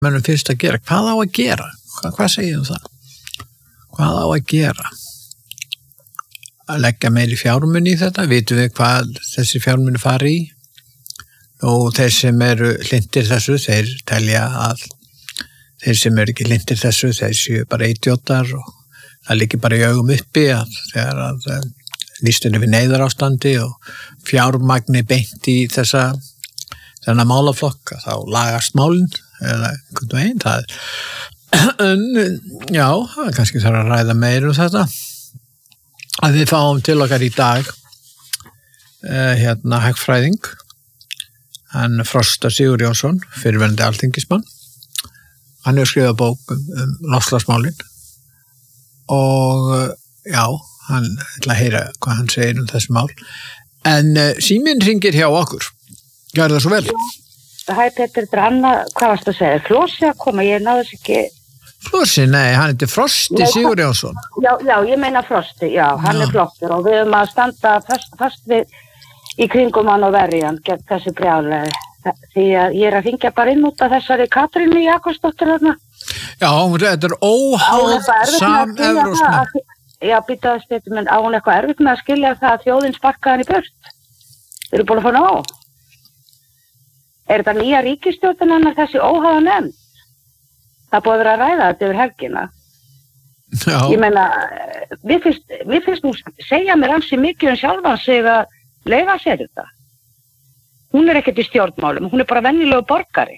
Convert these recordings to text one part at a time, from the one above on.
mönnum finnst að gera. Hvað á að gera? Hvað segir það? Hvað á að gera? Að leggja meiri fjármuni í þetta? Vitum við hvað þessi fjármuni fari í? Og þeir sem eru hlindir þessu, þeir telja að þeir sem eru ekki hlindir þessu, þeir séu bara idiotar og það liggur bara í augum uppi að þegar að lýstinni við neyðarástandi og fjármagni beint í þennan málaflokk, þá lagast málin eða einhvern veginn það. En já, kannski þarf að ræða meira þetta. Að við fáum til okkar í dag hagfræðing, hann Frosta Sigurjónsson, fyrrverandi alþingismann. Hann hefur skrifað bók loftslagsmálin og já, hann ætla að heyra hvað hann segir þessi mál. En síminn hringir hjá okkur. Gjör það svo vel. Hæ Petur, þetta Anna, hvað varst að segja? Flósi að koma, ég náðu þess ekki. Flósi, nei, hann heitir Frosti Sigurjónsson. Já, ég meina Frosti, já, hann er flottur og við höfum að standa fast við í kringum hann og verjan gegn þessu brjálæði. Því að ég að hringja bara inn út af þessari Katrínu Jakobsdóttur þarna. Já, þetta er óháð samevrópsmenn. Já, býtaðu spytum, en á hún eitthvað erfitt með að skilja það að þjóðin sparkaði hann í burt? Þeir eru búin að fá nóg. Er þetta nýja ríkisstjórnin hennar þessi óháða nefnd? Það búið að vera að ræða þetta yfir helgina. Já. Ég meina, mér finnst nú segja mér ansi mikið sjálfan sig að leyfa sér þetta. Hún er ekkert í stjórnmálum, hún er bara venjulegu borgari.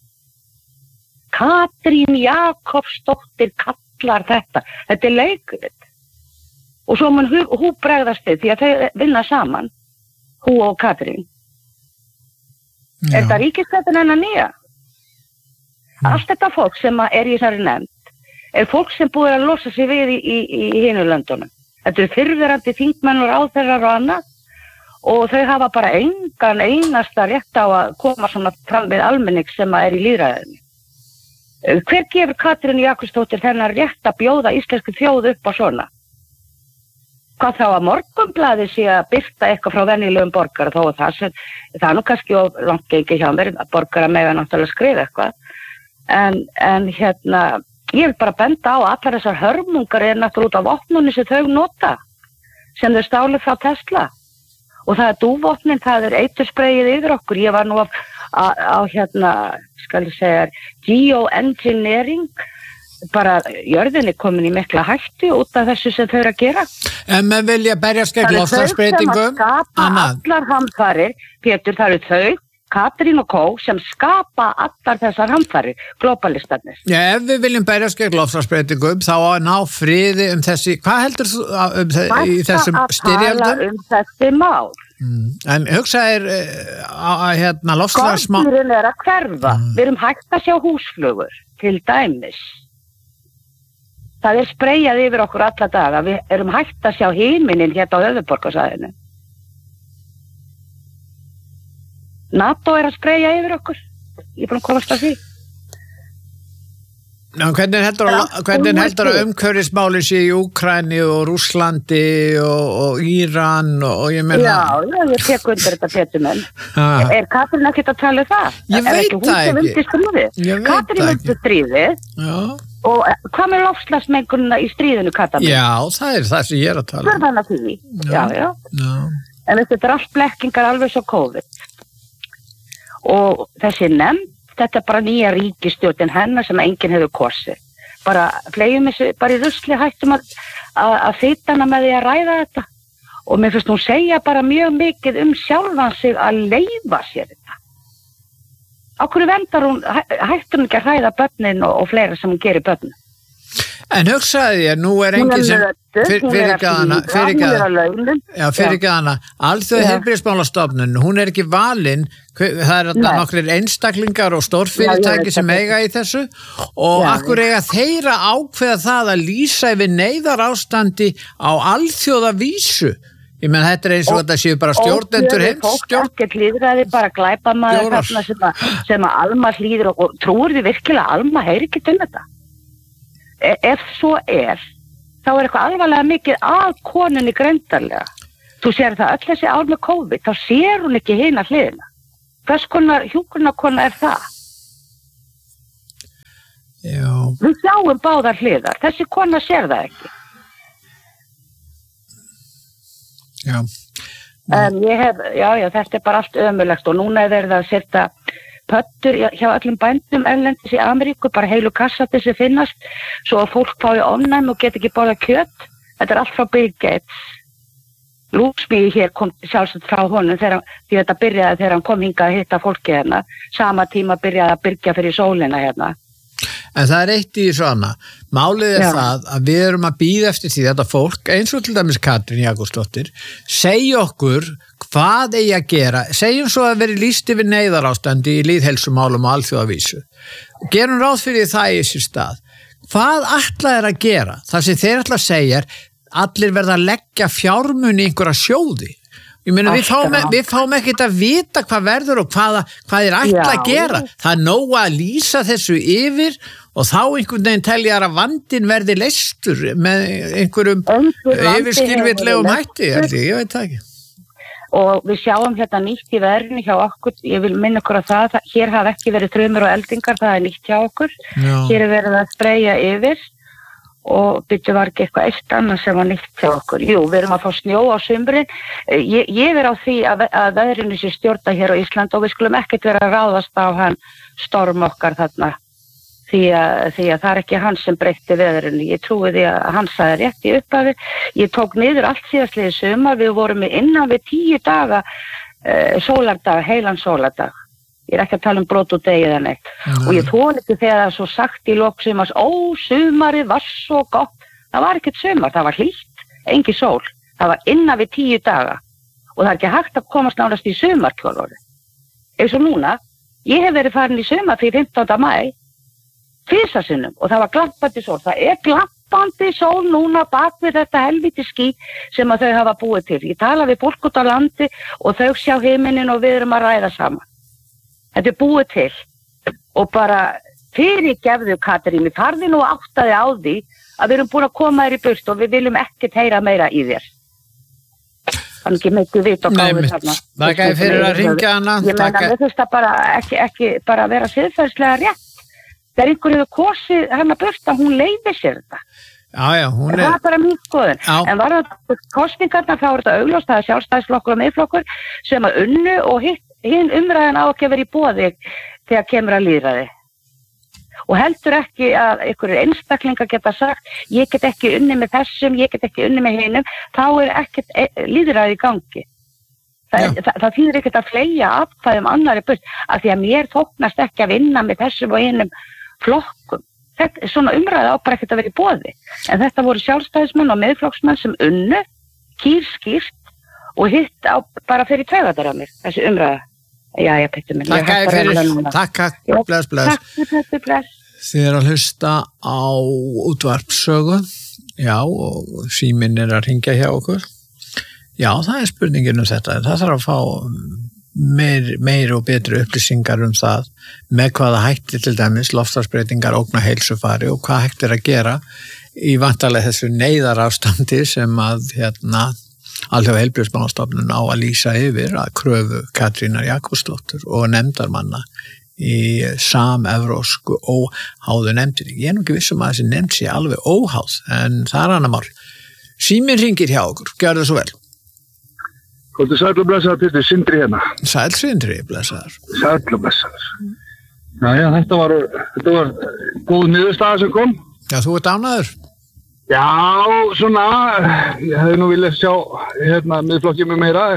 Katrín Jakobsdóttir kallar þetta. Þetta er leikrit. Og svo mun hú bregðast þið því að þau vinna saman, hú og Katrín. Já. Er þetta ríkisstjórnin hennar nýja? Allt þetta fólk sem er í þessari nefnd er fólk sem búið að losa sig við í hinu löndunum. Þetta eru fyrrverandi þingmenn og ráðherrar og annað. Og þau hafa bara engan einasta rétt á að koma svona fram við almenning sem er í lýðræðinu. Hver gefur Katrín Jakobsdóttir þennan rétt að bjóða íslensku þjóð upp á svona? Hvað þá að Morgunblaðið sé að birta eitthvað frá venjulegum borgara þó að það er nú kannski langt gengið hjá mér að borgara mega náttúrulega skrifa eitthvað. En ég vil bara benda á að allar þessar hörmungar er náttúrulega út af vopnunni sem þau nota, sem þau stálu frá Tesla. Og það er dúvopnin, það er eiturspreyið yfir okkur. Ég var nú á skal ég segja, geoengineering, bara jörðinni komin í mikla hættu út af þessu sem þau eru að gera. En menn vilja berjast gegn loftslagsbreytingum. Það er þau sem að skapa allar hamfarir, Pétur, það eru þau, Katrín og Kó, sem skapa allar þessar hamfarir, globalistarnir. Já, ef við viljum berjast gegn loftslagsbreytingum, þá að ná friði þessi, hvað heldur þú í þessum styrjöldum? Tala þessi mál. En hugsaðir loftslagsmál. Skorturinn er að hverfa. Við erum hægt að sjá húsflugur, til dæmis. Það er spreyjað yfir okkur alla daga. Við erum hægt að sjá himininn hérna á höfuðborgarsvæðinu. NATO er að spreyja yfir okkur. Ég er búin að komast að því. Ná, hvernig heldur að umhverfismálin sé í Úkraínu og Rússlandi og Íran og ég meina... Já, ég tek undir þetta Pétur menn. Er Katrín ekkert að tala það? Ég veit það ekki. Katrín vildi stríðið. Já. Og hvað með loftslagsmengunina í stríðinu, Katrín? Já, það er það sem ég er að tala. Það er þannig að því. Já. En þetta er allt blekkingar alveg svo COVID. Og þessi nefnd, þetta er bara nýja ríkisstjórnin hennar sem enginn hefur kosið. Bara flegjum þessu, bara í rusli hættum að fita hana með því að ræða þetta. Og mér finnst hún segja bara mjög mikið sjálfan sig að leyfa sér þetta. Á hverju vendar hún, hættum ekki að hræða börnin og fleira sem hún gerir börnin. En hugsaði ég, nú er enginn sem fyrirgæðana Alþjóða heilbrigðismálastofnun, hún er ekki valin, það er nokkrir einstaklingar og stórfyrirtæki sem eiga í þessu og akkur eiga þeirra ákveða það að lýsa yfir neyðarástandi á alþjóðavísu. Ég menn þetta er eins og þetta séu bara stjórnendur heimsstjórn. Ekkert líðræði, bara glæpamaður sem að Alma hlýður og trúir þið virkilega að Alma heyri ekki um þetta? Ef svo er, þá er eitthvað alvarlega mikið að konunni greindarlega. Þú sér það öll þessi ár með COVID, þá sér hún ekki hina hliðina. Hvers konar hjúkrunarkona er það? Já. Við sjáum báðar hliðar, þessi kona sér það ekki. Já. En þetta bara allt ömurlegt og núna verið að setja pöttur hjá öllum bændum erlendis í Ameríku, bara heilu kassati sem finnast, svo að fólk fái ofnæmi og get ekki borða kjöt. Þetta allt frá Bill Gates. Lúksmíði hér kom sjálfsagt frá honum því þetta byrjaði þegar hann kom hingað að hitta fólki hérna. Sama tíma byrjaði að byrgja fyrir sólina hérna. En það eitt í svona. Málið það að við erum að bíða eftir því þetta fólk, eins og til dæmis Katrín Jakobsdóttir, segja okkur hvað eigi að gera. Segjum svo að veri lýst yfir neyðarástandi í lýðheilsumálum og alþjóðavísu. Gerum ráð fyrir það í þessi stað. Hvað ætla að gera? Það sem þeir ætla að segja allir verða að leggja fjármuni í einhverja sjóði. Ég meina, við fáum ekkert að vita hvað verður og hvað þeir ætla að gera. Það er nóg að lýsa þessu yfir og þá einhvern veginn teljar að vandinn verði leystur með einhverjum yfirskilvitlegum hætti, ég veit það ekki. Og við sjáum hérna nýtt í veðrinu hjá okkur, ég vil minna okkur á það, hér hafa ekki verið þrumur og eldingar, það er nýtt hjá okkur. Já. Hér er verið að spreyja yfir og byrju var ekki eitthvað eitt annað sem var nýtt hjá okkur. Jú, við erum að fá snjó á sumrin. Ég er á því að veðrinu sé stjórna hér á Ísland og við skulum ekkert vera að ráðast á hann storm okkar þarna. Því að það er ekki hann sem breytti veðrinu. Ég trúi því að hann sagði rétt í upphafi. Ég tók niður allt síðastliðið sumar. Við vorum innan við 10 daga sólardag, heilan sólardag. Ég er ekki að tala brot og degi eða neitt. Og ég þoli ekki þegar það er svo sagt í lok sumars, sumarið var svo gott. Það var ekkert sumar, það var hlýtt, engin sól. Það var innan við 10 daga. Og það er ekki hægt að komast nánast í sumarkjólóri. Eins og núna, ég hef verið farin í sumar fyrir 15. maí, fyrstasinnum, og það var glampandi sól. Það er glampandi sól núna bak við þetta helviti ský sem að þau hafa búið til. Ég tala við fólk út á landi og þau sjá himinin og við erum að ræða saman. Þetta er búið til og bara fyrirgefðu Katrín, farðu nú áttaði á því að við erum búin að koma þér í burt og við viljum ekkert heyra meira í þér. Þannig ekki mikið vit og gáður þarna. Takk fyrir að ringja hana. Ég meina, mér finnst það bara ekki bara vera siðferðislega rétt. Þegar einhver hefur kosið hana burt að hún leyfi sér þetta. Já, hún er... Það bara mín skoðun. En var það kosningarna þá er þetta augljóst, það er sjálfstæðisflokkur og miðflokkur sem að unnu og hinn umræðan á ekki að vera í boði þegar kemur að lýðræði. Og heldur ekki að einhverjir einstaklingar geta sagt, ég get ekki unni með þessum, ég get ekki unni með hinum, þá er ekkert lýðræði í gangi. Það þýðir ekkert að fleygja atkvæðum annarri burt, af því að mér þóknast ekki að vinna með þessum og hinum flokkum. Svona umræða á bara ekkert að vera í boði. En þetta voru sjálfstæðismenn og miðflokksmenn sem unnu, kýrskýrt og hitt á bara fyrir taugatar af mér, þessi umræða. Jæja, Pétur minn. Takk fyrir, takk, bless. Takk, bless. Þið er að hlusta á útvarpssögu, já, og síminn er að hringja hjá okkur. Já, það er spurningin þetta. Það þarf að fá meir og betri upplýsingar það með hvaða hætti til dæmis loftslagsbreytingar ógna heilsufari og hvað hægt að gera í vantarlega þessu neyðarástandi sem að Alþjóða heilbrigðismálastofnun á að lýsa yfir að kröfu Katrínar Jakobsdóttur og nefndarmanna í samevrósku óháðu nefndinni. Ég er nú ekki vissum að þessi nefnd sé alveg óháð, en það er annar mál. Síminn hringir hjá okkur, gjör það svo vel. Góðu sæll og blessaður, Pétur, Sindri hérna. Sæll Sindri, blessaður. Sæll og blessaður. Já, þetta var góð niðurstaða sem kom. Já, þú ert ánægður? Já, svona, ég hefði nú viljað sjá miðflokkið með meira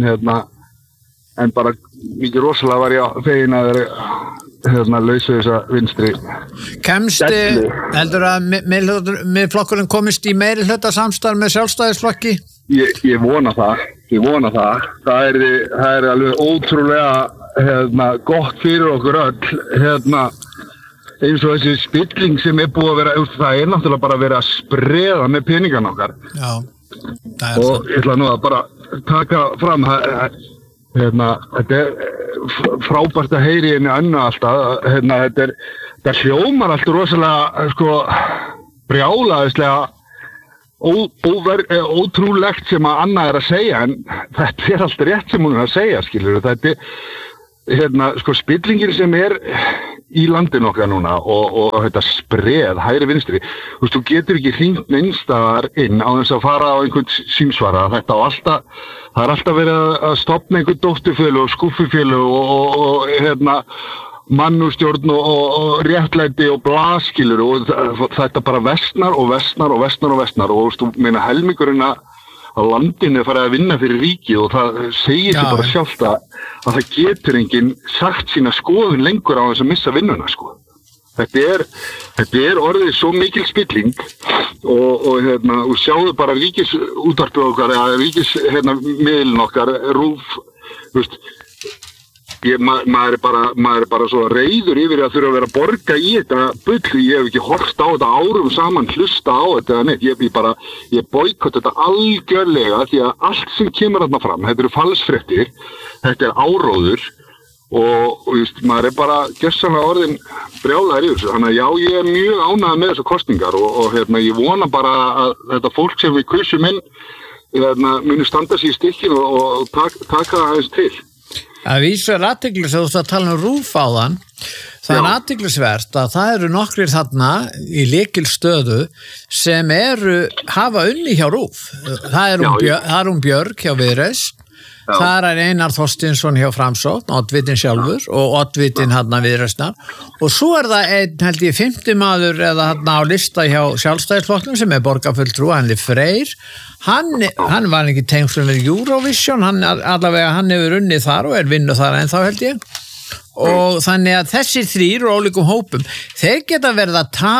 en bara mikið rosalega var ég fegin að vera lausu þessa vinstri. Kemstu, heldur að miðflokkurinn komist í meiri hluta samstarf með sjálfstæðisflokki? Ég vona það. Það er alveg ótrúlega gott fyrir okkur öll, eins og þessi spilling sem er búið að vera, það er náttúrulega bara að vera að spreða með peningan okkar. Já, það er og ég ætla nú að bara taka fram, þetta er frábært að heyri henni önnu alltaf, þetta hljómar allt rosalega, brjálaðislega ótrúlegt sem að Anna er að segja, en þetta er allt rétt sem hún er að segja, skilur. Þetta er, spillingin sem er í landinu okkar núna og þetta spreð, hægri vinstri, þú getur ekki hringt neinstaðar inn á þess að fara á einhvern símsvara, það er alltaf verið að stofna einhvern dótturfélög og skúffufélög og mannustjórn og réttlæti og blaskilur og þetta bara versnar og þú meina helmingurinn að landinu er farið að vinna fyrir ríkið og það segir sig bara sjálft að það getur enginn sagt sína skoðun lengur á þess að missa vinnuna sko. Þetta er orðið svo mikil spilling og sjáðu bara ríkisútvarpið okkar eða miðlinn okkar RÚV, maður er bara svo reiður yfir að þurfa að vera að borga í þetta bull, ég hef ekki horft á þetta árum saman, hlusta á þetta eða neitt, ég boykott þetta algjörlega því að allt sem kemur þarna fram, þetta eru falsfréttir, þetta er áróður og maður er bara gjörsamlega orðin brjálaður yfir þessu, þannig að já, ég er mjög ánægður með þessar kosningar og ég vona bara að þetta fólk sem við kusum inn muni standa sig í stykkinu og taka aðeins til. Það vísar athyglisvert, þú ert að tala RÚV áðan, það er athyglisvert að það eru nokkrir þarna í lykilstöðu sem hafa unni hjá RÚV. Það er Björg hjá Viðreisn, það er Einar Þorsteinsson hjá Framsókn, oddvitinn sjálfur og oddvitinn Viðreisnar og svo er það held ég 50 maður eða á lista hjá Sjálfstæðisflokknum sem er borgarfulltrúi, hann er Freyr. Hann var ekki tengslum við Eurovision, hann hefur unnið þar og er vinnu þar ennþá held ég og þannig að þessir þrír og ólíkum hópum, þeir geta verið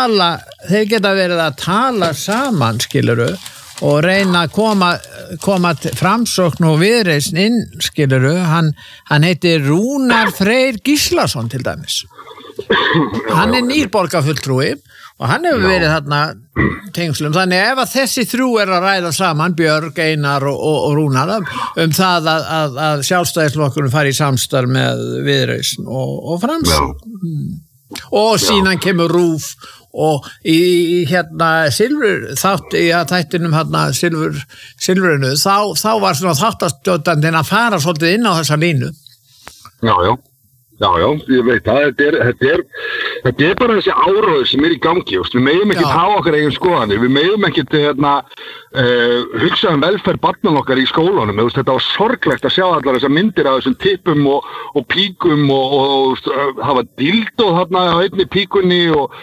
að tala saman skiluru og reyna að koma Framsókn og Viðreisn inn skiluru, hann heitir Rúnar Freyr Gíslason til dæmis, hann er nýr borgarfulltrúi og hann hefur verið þarna tengslum, þannig ef að þessi þrjú er að ræða saman, Björg, Einar og Rúnar það að Sjálfstæðisflokkurinn fari í samstarf með Viðreisn og Framsókn og síðan kemur RÚV og í þættinum Silfrinu þá var svona þáttastjótandinn að fara svolítið inn á þessa línu. Já, ég veit það, þetta er bara þessi áróður sem er í gangi, við megum ekki hafa okkar eigin skoðanir, við megum ekki hugsa velferð barnanna okkar í skólanum, þetta var sorglegt að sjá allar þessar myndir af þessum tippum og píkum og hafa dildó þarna á einni píkunni og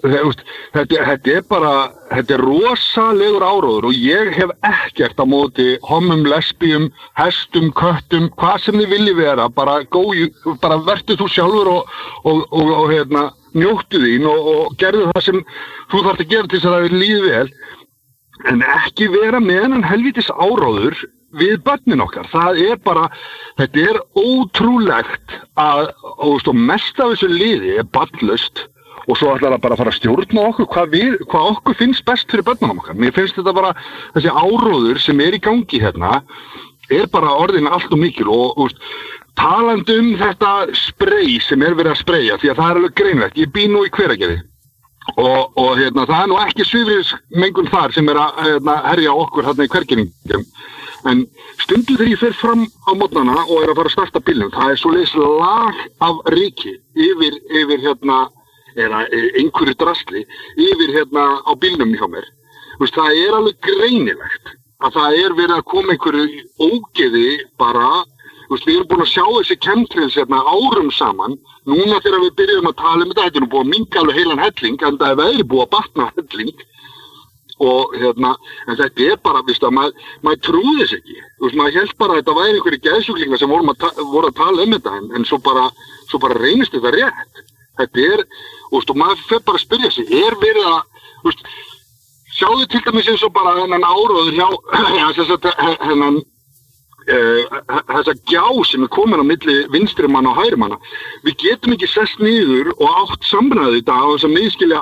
þetta er rosalegur áróður og ég hef ekkert á móti homum, lesbíum, hestum, köttum, hvað sem þið vilji vera, bara vertu þú sjálfur og njóttu þín og gerðu það sem þú þarft að gera til þess að það líði vel en ekki vera með þennan helvítis áróður við börnin okkar. Þetta er ótrúlegt og mest af þessu liði er barnlaust og svo ætlar það bara að fara að stjórna okkur hvað okkur finnst best fyrir börnunum okkar. Mér finnst þetta bara, þessi áróður sem er í gangi er bara orðin allt og mikil og talandi þetta sprey sem er verið að spreyja, því að það er alveg greinlegt, ég bý nú í Hveragerði og það er nú ekki svifryksmengun þar sem er að herja okkur þarna í Hvergeringum, en stundum þegar ég fer fram á morgnana og er að fara að starta bílnum, það er svoleiðis lag af ryki yfir eða einhverju drasli yfir á bílnum hjá mér, það er alveg greinilegt að það er verið að koma einhverju ógeði bara. Við erum búin að sjá þessi chemtrails árum saman, núna þegar við byrjum að tala þetta, þetta er nú búin að minnka alveg heilan helling, en það er veðri búið að batna helling og en þetta er bara, maður trúði þess ekki, maður held bara að þetta væri einhverju geðsjúklingar sem voru að tala þetta, en svo bara reynist þetta rétt. Þetta er, maður fer bara að spyrja sig, er verið að, sjáðu til dæmis eins og bara hennan áróður hjá, þessa gjá sem er komin á milli vinstri manna og hægri manna. Við getum ekki sest niður og átt samræði þetta á þess að miðskilja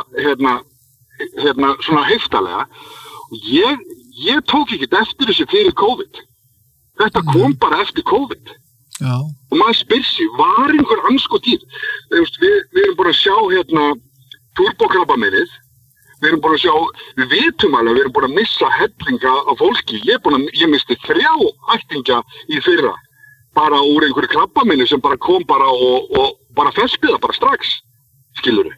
alla svona heftalega. Ég tók ekki eftir þessu fyrir COVID. Þetta kom bara eftir COVID. Já. Og maður spyr sig, var einhver anskot í? Við erum búin að sjá turbokrabbameinið. Við vitum alveg að við erum búin að missa hellinga af fólki. Ég misti 3 ættingja í fyrra bara úr einhverju krabbameini sem bara kom bara og bara fespið það bara strax, skilurðu.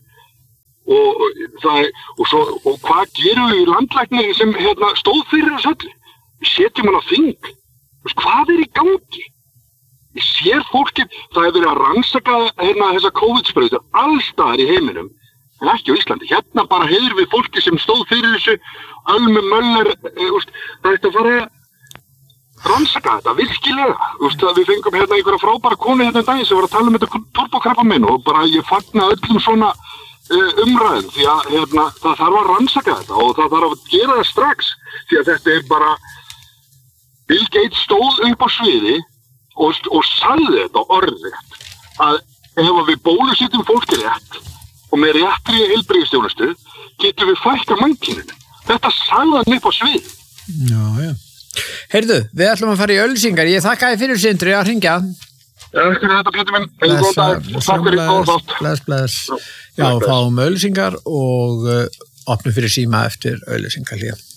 Og hvað gerum við í landlæknir sem stóð fyrir þessu öllu? Við setjum hann á þing. Hvað í gangi? Ég sér fólkið, það verið að rannsaka þessa COVID-sprautur allstaðar í heiminum, en ekki á Íslandi. Hérna bara heiður við fólki sem stóð fyrir þessu, Ölmu Möller, það að fara að rannsaka þetta virkilega. Við fengum einhverja frábæra konu daginn sem var að tala þetta turbókrabbamein og bara ég fagna öllum svona umræðum því að það þarf að rannsaka þetta og það þarf að gera það strax því að þetta bara Bill Gates stóð upp á sviði og sagði þetta orðrétt að ef við bólusetjum fólki rétt og með réttri heilbrigðisþjónustu getum við fækkað mannkyninu. Þetta sagði hann upp á sviði. Já. Heyrðu, við ætlum að fara í auglýsingar. Ég þakka þér fyrir Sindri að hringja. Þetta Pétur minn, góðan dag og takk fyrir góðan þátt. Bless. Já, fáum auglýsingar og opnum fyrir síma eftir auglýsingar.